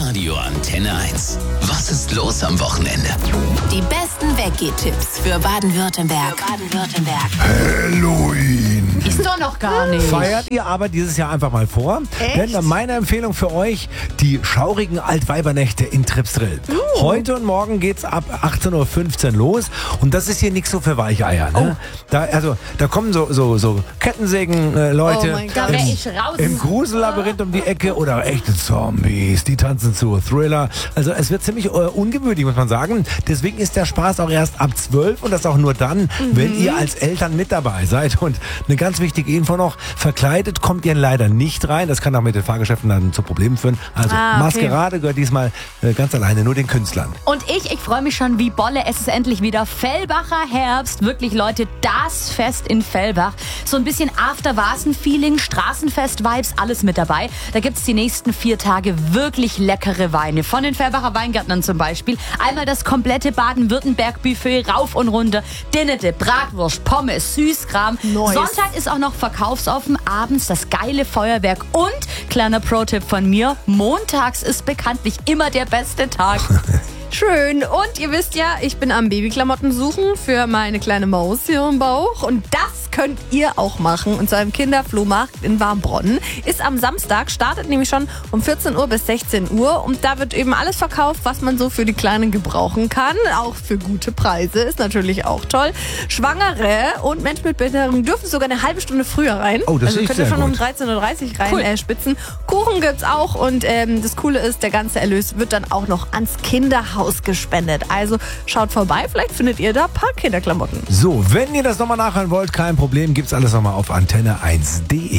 Radio Antenne 1. Was ist los am Wochenende? Die besten Weggehtipps für Baden-Württemberg. Halloween. Ist doch noch gar nicht. Feiert ihr aber dieses Jahr einfach mal vor? Echt? Denn meine Empfehlung für euch, die schaurigen Altweibernächte in Tripsdrill. Heute und morgen geht's ab 18.15 Uhr los. Und das ist hier nichts so für Weicheier. Ne? Da kommen so Kettensägen-Leute Oh mein Gott. Da wär ich raus. im Grusellabyrinth um die Ecke oder echte Zombies, die tanzen zu Thriller. Also es wird ziemlich ungemütlich, muss man sagen. Deswegen ist der Spaß auch erst ab 12 und das auch nur dann, wenn ihr als Eltern mit dabei seid. Und eine ganz wichtige Info noch, verkleidet kommt ihr leider nicht rein. Das kann auch mit den Fahrgeschäften dann zu Problemen führen. Also okay. Maskerade gehört diesmal ganz alleine nur den Künstlern. Und ich freue mich schon wie Bolle. Es ist endlich wieder Fellbacher Herbst. Wirklich, Leute, das Fest in Fellbach. So ein bisschen After-Vasen-Feeling, Straßenfest-Vibes, alles mit dabei. Da gibt's die nächsten 4 Tage wirklich leckere Weine. Von den Fellbacher Weingärtnern zum Beispiel. Einmal das komplette Baden-Württemberg-Buffet rauf und runter. Dinnete, Bratwurst, Pommes, Süßkram. Nice. Sonntag ist auch noch verkaufsoffen. Abends das geile Feuerwerk. Und, kleiner Pro-Tipp von mir, montags ist bekanntlich immer der beste Tag. Schön. Und ihr wisst ja, ich bin am Babyklamotten suchen für meine kleine Maus hier im Bauch. Und das könnt ihr auch machen. Und zwar im Kinderflohmarkt in Warmbronn. Ist am Samstag, startet nämlich schon um 14 Uhr bis 16 Uhr. Und da wird eben alles verkauft, was man so für die Kleinen gebrauchen kann. Auch für gute Preise. Ist natürlich auch toll. Schwangere und Menschen mit Behinderung dürfen sogar eine halbe Stunde früher rein. Oh, das also ist könnt ihr sehr schon um gut. 13.30 Uhr rein spitzen. Kuchen gibt's auch. Und das Coole ist, der ganze Erlös wird dann auch noch ans Kinderhaus gespendet. Also schaut vorbei, vielleicht findet ihr da ein paar Kinderklamotten. So, wenn ihr das nochmal nachhören wollt, kein Problem, gibt's alles nochmal auf antenne1.de.